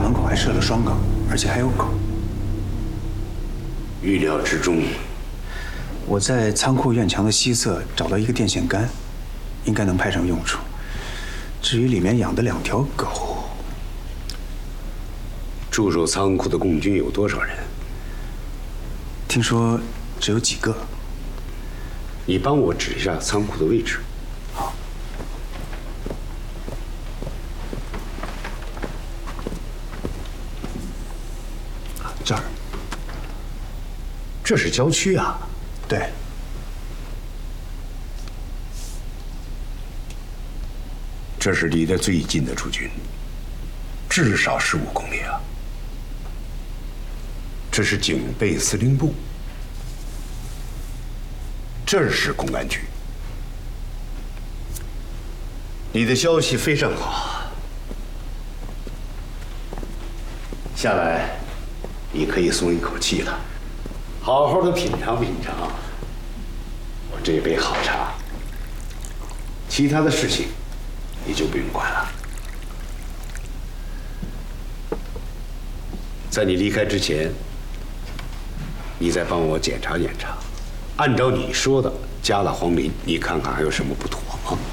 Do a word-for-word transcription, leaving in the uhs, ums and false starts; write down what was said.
门口还设了双岗，而且还有狗。 预料之中。 我在仓库院墙的西侧找到一个电线杆，应该能派上用处。至于里面养的两条狗， 驻守仓库的共军有多少人？ 听说只有几个。 你帮我指一下仓库的位置。 好。这儿。 这是郊区啊。 对。 这是离得最近的驻军，至少十五公里啊。这是警备司令部，这是公安局。你的消息非常好，下来你可以松一口气了，好好的品尝品尝我这杯好茶。其他的事情你就不用管了。在你离开之前，你再帮我检查检查，按照你说的加了黄林，你看看还有什么不妥。